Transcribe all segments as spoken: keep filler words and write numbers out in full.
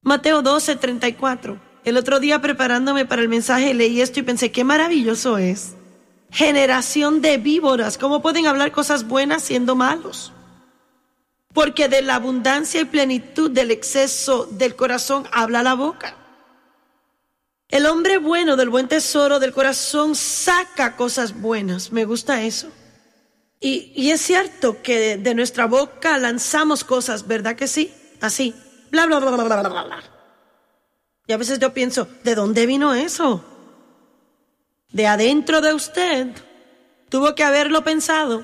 Mateo doce, treinta y cuatro. El otro día preparándome para el mensaje leí esto y pensé, qué maravilloso es. Generación de víboras, ¿cómo pueden hablar cosas buenas siendo malos? Porque de la abundancia y plenitud del exceso del corazón habla la boca. El hombre bueno del buen tesoro del corazón saca cosas buenas. Me gusta eso. Y, y es cierto que de, de nuestra boca lanzamos cosas, ¿verdad que sí? Así. Bla, bla, bla, bla, bla, bla, bla. Y a veces yo pienso, ¿de dónde vino eso? De adentro de usted. Tuvo que haberlo pensado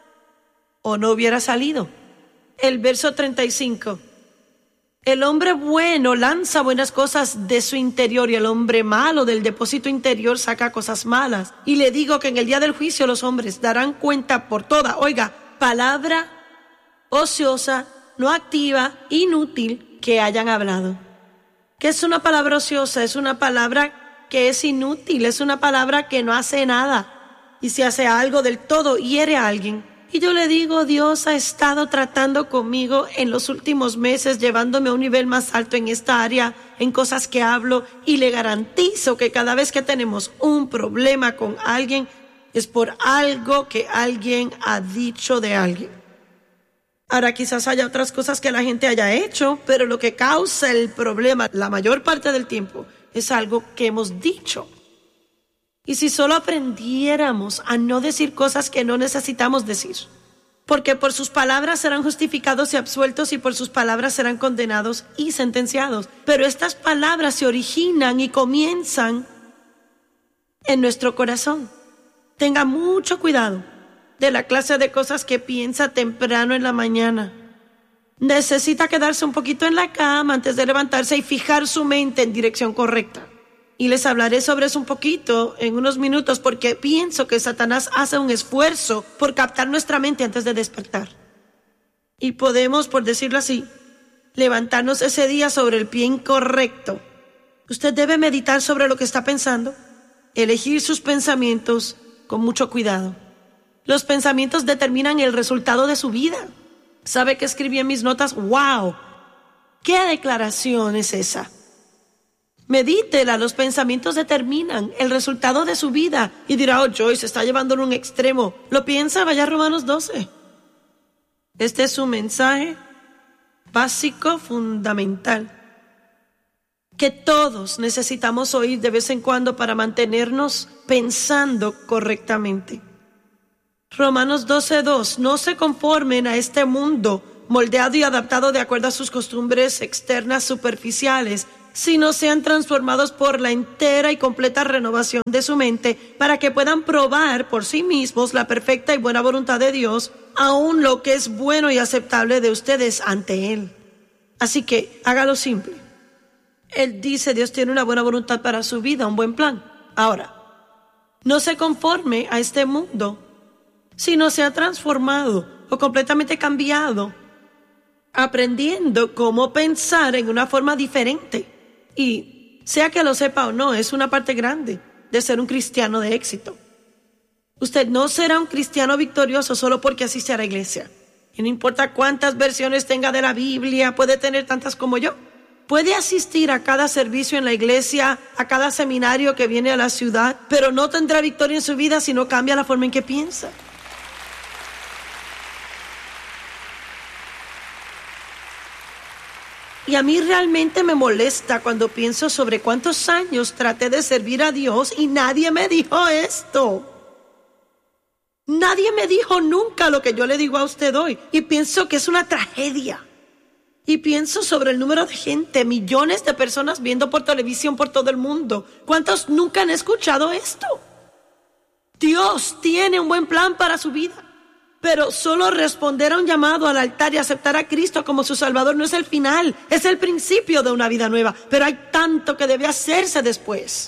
o no hubiera salido. El verso treinta y cinco. El hombre bueno lanza buenas cosas de su interior y el hombre malo del depósito interior saca cosas malas. Y le digo que en el día del juicio los hombres darán cuenta por toda, oiga, palabra ociosa, no activa, inútil que hayan hablado. ¿Qué es una palabra ociosa? Es una palabra que es inútil, es una palabra que no hace nada. Y si hace algo del todo, hiere a alguien. Y yo le digo, Dios ha estado tratando conmigo en los últimos meses, llevándome a un nivel más alto en esta área, en cosas que hablo, y le garantizo que cada vez que tenemos un problema con alguien, es por algo que alguien ha dicho de alguien. Ahora quizás haya otras cosas que la gente haya hecho, pero lo que causa el problema la mayor parte del tiempo es algo que hemos dicho. Y si solo aprendiéramos a no decir cosas que no necesitamos decir, porque por sus palabras serán justificados y absueltos y por sus palabras serán condenados y sentenciados. Pero estas palabras se originan y comienzan en nuestro corazón. Tenga mucho cuidado de la clase de cosas que piensa temprano en la mañana. Necesita quedarse un poquito en la cama antes de levantarse y fijar su mente en dirección correcta. Y les hablaré sobre eso un poquito en unos minutos porque pienso que Satanás hace un esfuerzo por captar nuestra mente antes de despertar. Y podemos, por decirlo así, levantarnos ese día sobre el pie incorrecto. Usted debe meditar sobre lo que está pensando, elegir sus pensamientos con mucho cuidado. Los pensamientos determinan el resultado de su vida. ¿Sabe qué escribí en mis notas? ¡Wow! ¿Qué declaración es esa? Medítela, los pensamientos determinan el resultado de su vida. Y dirá, oh, Joyce, se está llevando en un extremo. ¿Lo piensa? Vaya a Romanos doce. Este es un mensaje básico, fundamental, que todos necesitamos oír de vez en cuando para mantenernos pensando correctamente. Romanos doce dos. No se conformen a este mundo moldeado y adaptado de acuerdo a sus costumbres externas superficiales, sino sean transformados por la entera y completa renovación de su mente para que puedan probar por sí mismos la perfecta y buena voluntad de Dios, aun lo que es bueno y aceptable de ustedes ante Él. Así que hágalo simple. Él dice, Dios tiene una buena voluntad para su vida, un buen plan. Ahora, no se conforme a este mundo, sino sea transformado o completamente cambiado, aprendiendo cómo pensar en una forma diferente. Y sea que lo sepa o no, es una parte grande de ser un cristiano de éxito. Usted no será un cristiano victorioso solo porque asiste a la iglesia. Y no importa cuántas versiones tenga de la Biblia, puede tener tantas como yo. Puede asistir a cada servicio en la iglesia, a cada seminario que viene a la ciudad, pero no tendrá victoria en su vida si no cambia la forma en que piensa. Y a mí realmente me molesta cuando pienso sobre cuántos años traté de servir a Dios y nadie me dijo esto. Nadie me dijo nunca lo que yo le digo a usted hoy. Y pienso que es una tragedia. Y pienso sobre el número de gente, millones de personas viendo por televisión por todo el mundo. ¿Cuántos nunca han escuchado esto? Dios tiene un buen plan para su vida. Pero solo responder a un llamado al altar y aceptar a Cristo como su Salvador no es el final, es el principio de una vida nueva. Pero hay tanto que debe hacerse después.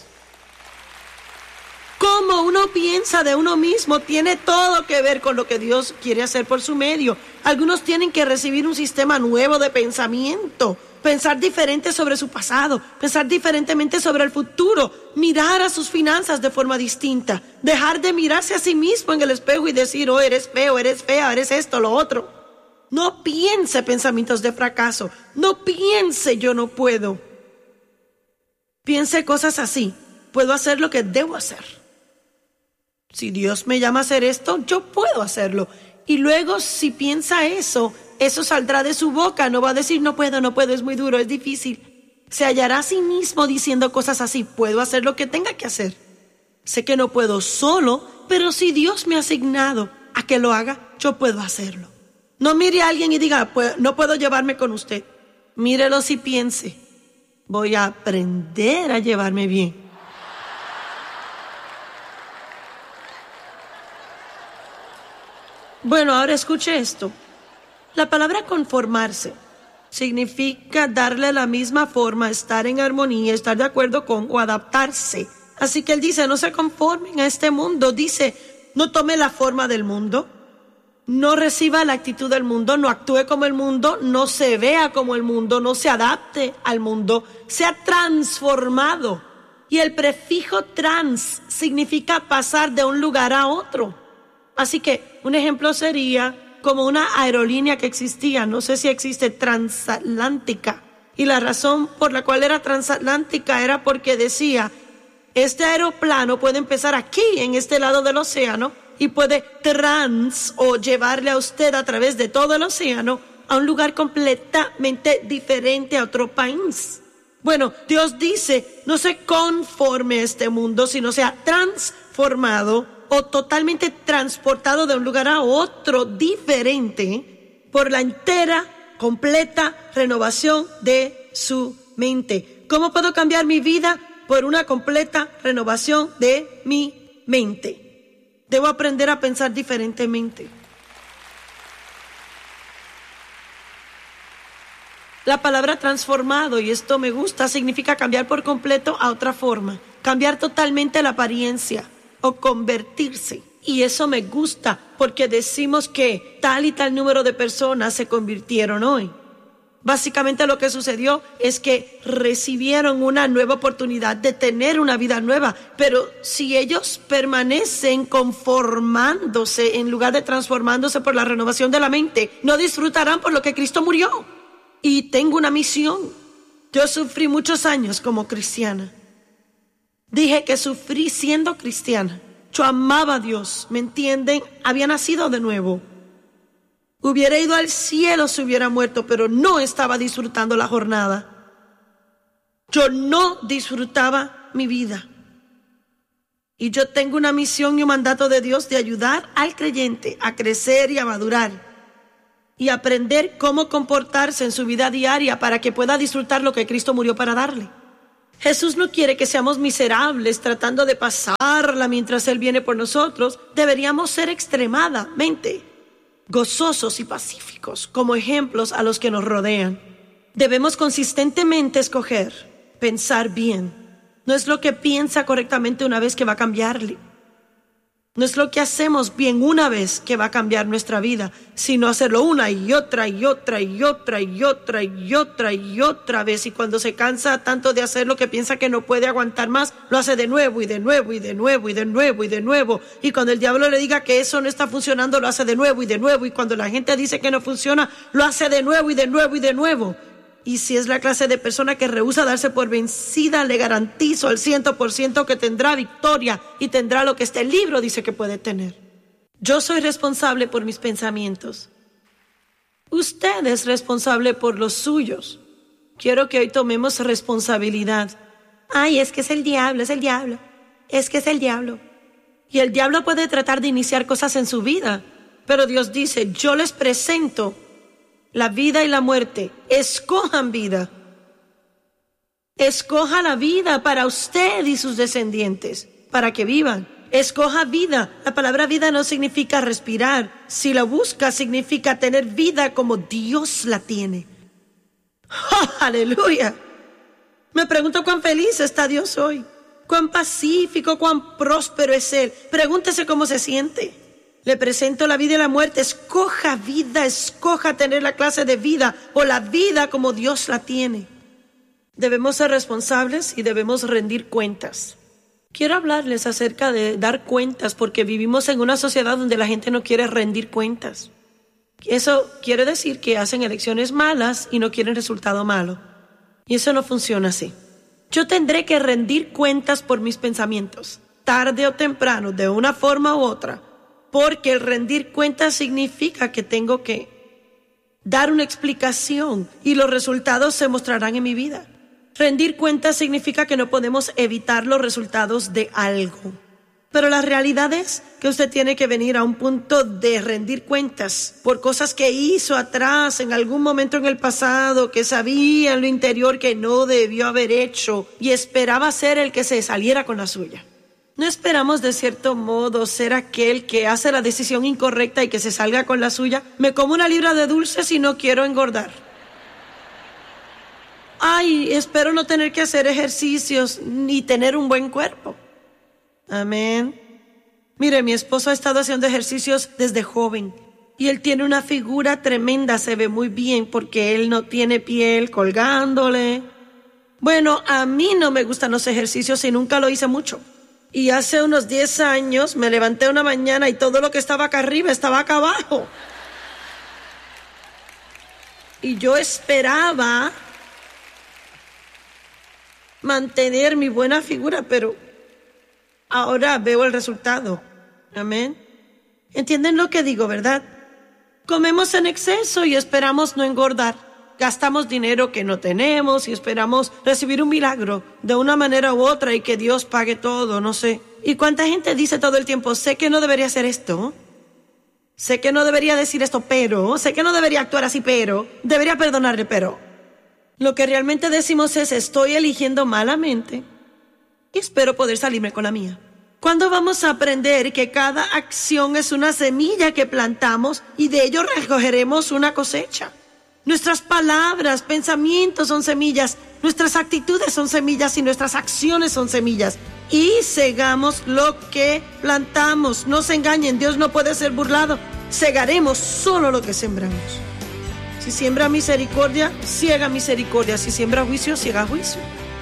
Cómo uno piensa de uno mismo tiene todo que ver con lo que Dios quiere hacer por su medio. Algunos tienen que recibir un sistema nuevo de pensamiento, pensar diferente sobre su pasado, pensar diferentemente sobre el futuro, mirar a sus finanzas de forma distinta, dejar de mirarse a sí mismo en el espejo y decir, oh, eres feo, eres fea, eres esto, lo otro. No piense pensamientos de fracaso, no piense yo no puedo. Piense cosas así. Puedo hacer lo que debo hacer. Si Dios me llama a hacer esto, yo puedo hacerlo. Y luego, si piensa eso, eso saldrá de su boca. No va a decir, no puedo, no puedo, es muy duro, es difícil. Se hallará a sí mismo diciendo cosas así. Puedo hacer lo que tenga que hacer. Sé que no puedo solo, pero si Dios me ha asignado a que lo haga, yo puedo hacerlo. No mire a alguien y diga, pues, no puedo llevarme con usted. Mírelo y piense, voy a aprender a llevarme bien. Bueno, ahora escuche esto. La palabra conformarse significa darle la misma forma, estar en armonía, estar de acuerdo con o adaptarse. Así que él dice, no se conformen a este mundo. Dice, no tome la forma del mundo, no reciba la actitud del mundo, no actúe como el mundo, no se vea como el mundo, no se adapte al mundo, sea transformado. Y el prefijo trans significa pasar de un lugar a otro. Así que un ejemplo sería como una aerolínea que existía, no sé si existe, transatlántica. Y la razón por la cual era transatlántica era porque decía, este aeroplano puede empezar aquí, en este lado del océano, y puede trans o llevarle a usted a través de todo el océano a un lugar completamente diferente, a otro país. Bueno, Dios dice, no se conforme a este mundo, sino sea transformado o totalmente transportado de un lugar a otro diferente por la entera, completa renovación de su mente. ¿Cómo puedo cambiar mi vida? Por una completa renovación de mi mente. Debo aprender a pensar diferentemente. La palabra transformado, y esto me gusta, significa cambiar por completo a otra forma, cambiar totalmente la apariencia o convertirse. Y eso me gusta porque decimos que tal y tal número de personas se convirtieron hoy. Básicamente lo que sucedió es que recibieron una nueva oportunidad de tener una vida nueva, pero si ellos permanecen conformándose en lugar de transformándose por la renovación de la mente, no disfrutarán por lo que Cristo murió. Y tengo una misión. Yo sufrí muchos años como cristiana. Dije que sufrí siendo cristiana. Yo amaba a Dios, ¿me entienden? Había nacido de nuevo. Hubiera ido al cielo si hubiera muerto, pero no estaba disfrutando la jornada. Yo no disfrutaba mi vida. Y yo tengo una misión y un mandato de Dios de ayudar al creyente a crecer y a madurar y aprender cómo comportarse en su vida diaria para que pueda disfrutar lo que Cristo murió para darle. Jesús no quiere que seamos miserables tratando de pasarla mientras Él viene por nosotros. Deberíamos ser extremadamente gozosos y pacíficos como ejemplos a los que nos rodean. Debemos consistentemente escoger pensar bien. No es lo que piensa correctamente una vez que va a cambiarle. No es lo que hacemos bien una vez que va a cambiar nuestra vida, sino hacerlo una y otra y otra y otra y otra y otra y otra vez. Y cuando se cansa tanto de hacer lo que piensa que no puede aguantar más, lo hace de nuevo y de nuevo y de nuevo y de nuevo y de nuevo. Y cuando el diablo le diga que eso no está funcionando, lo hace de nuevo y de nuevo. Y cuando la gente dice que no funciona, lo hace de nuevo y de nuevo y de nuevo. Y si es la clase de persona que rehúsa darse por vencida, le garantizo al ciento por ciento que tendrá victoria y tendrá lo que este libro dice que puede tener. Yo soy responsable por mis pensamientos. Usted es responsable por los suyos. Quiero que hoy tomemos responsabilidad. Ay, es que es el diablo, es el diablo. Es que es el diablo. Y el diablo puede tratar de iniciar cosas en su vida. Pero Dios dice, yo les presento la vida y la muerte. Escojan vida. Escoja la vida para usted y sus descendientes, para que vivan. Escoja vida. La palabra vida no significa respirar. Si la busca, significa tener vida como Dios la tiene. ¡Oh, aleluya! Me pregunto cuán feliz está Dios hoy. Cuán pacífico, cuán próspero es Él. Pregúntese cómo se siente. Le presento la vida y la muerte. Escoja vida, escoja tener la clase de vida o la vida como Dios la tiene. Debemos ser responsables y debemos rendir cuentas. Quiero hablarles acerca de dar cuentas porque vivimos en una sociedad donde la gente no quiere rendir cuentas. Eso quiere decir que hacen elecciones malas y no quieren resultado malo. Y eso no funciona así. Yo tendré que rendir cuentas por mis pensamientos, tarde o temprano, de una forma u otra, porque el rendir cuentas significa que tengo que dar una explicación y los resultados se mostrarán en mi vida. Rendir cuentas significa que no podemos evitar los resultados de algo. Pero la realidad es que usted tiene que venir a un punto de rendir cuentas por cosas que hizo atrás, en algún momento en el pasado, que sabía en lo interior que no debió haber hecho y esperaba ser el que se saliera con la suya. No esperamos de cierto modo ser aquel que hace la decisión incorrecta y que se salga con la suya. Me como una libra de dulces y no quiero engordar. Ay, espero no tener que hacer ejercicios ni tener un buen cuerpo. Amén. Mire, mi esposo ha estado haciendo ejercicios desde joven y él tiene una figura tremenda, se ve muy bien porque él no tiene piel colgándole. Bueno, a mí no me gustan los ejercicios y nunca lo hice mucho. Y hace unos diez años me levanté una mañana y todo lo que estaba acá arriba estaba acá abajo. Y yo esperaba mantener mi buena figura, pero ahora veo el resultado. Amén. ¿Entienden lo que digo, verdad? Comemos en exceso y esperamos no engordar. Gastamos dinero que no tenemos y esperamos recibir un milagro de una manera u otra y que Dios pague todo, no sé. ¿Y cuánta gente dice todo el tiempo, sé que no debería hacer esto? Sé que no debería decir esto, pero... Sé que no debería actuar así, pero... Debería perdonarle, pero... Lo que realmente decimos es, estoy eligiendo malamente y espero poder salirme con la mía. ¿Cuándo vamos a aprender que cada acción es una semilla que plantamos y de ello recogeremos una cosecha? Nuestras palabras, pensamientos son semillas, nuestras actitudes son semillas y nuestras acciones son semillas. Y segamos lo que plantamos. No se engañen, Dios no puede ser burlado. Segaremos solo lo que sembramos. Si siembra misericordia, ciega misericordia. Si siembra juicio, ciega juicio.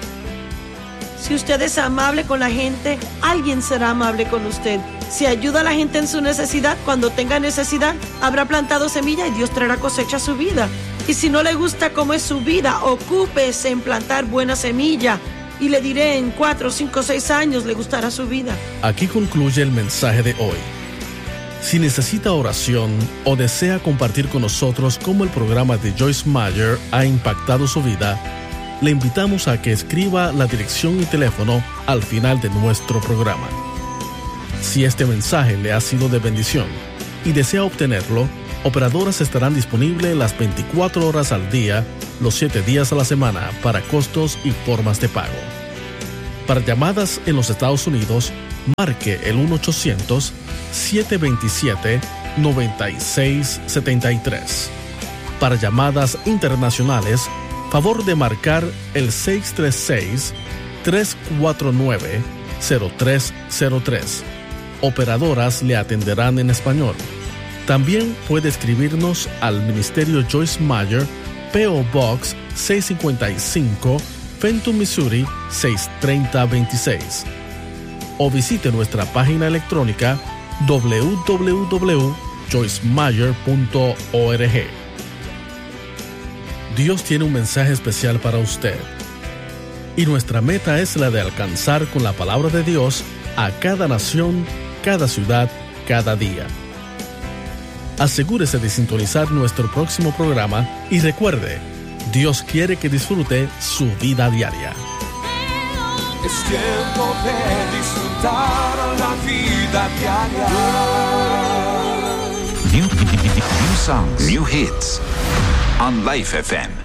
Si usted es amable con la gente, alguien será amable con usted. Si ayuda a la gente en su necesidad, cuando tenga necesidad, habrá plantado semilla y Dios traerá cosecha a su vida. Y si no le gusta cómo es su vida, ocúpese en plantar buena semilla. Y le diré, en cuatro, cinco, seis años le gustará su vida. Aquí concluye el mensaje de hoy. Si necesita oración o desea compartir con nosotros cómo el programa de Joyce Meyer ha impactado su vida, le invitamos a que escriba la dirección y teléfono al final de nuestro programa. Si este mensaje le ha sido de bendición y desea obtenerlo, operadoras estarán disponibles las veinticuatro horas al día, los siete días a la semana, para costos y formas de pago. Para llamadas en los Estados Unidos, marque el uno ochocientos, siete dos siete, nueve seis siete tres. Para llamadas internacionales, favor de marcar el seis tres seis, tres cuatro nueve, cero tres cero tres. Operadoras le atenderán en español. También puede escribirnos al Ministerio Joyce Meyer, P O Box seiscientos cincuenta y cinco, Fenton, Missouri seis tres cero dos seis. O visite nuestra página electrónica doble u doble u doble u punto joyce meyer punto org. Dios tiene un mensaje especial para usted. Y nuestra meta es la de alcanzar con la palabra de Dios a cada nación, cada ciudad, cada día. Asegúrese de sintonizar nuestro próximo programa y recuerde, Dios quiere que disfrute su vida diaria. Es tiempo de disfrutar la vida diaria. New, new songs, new hits on Life F M.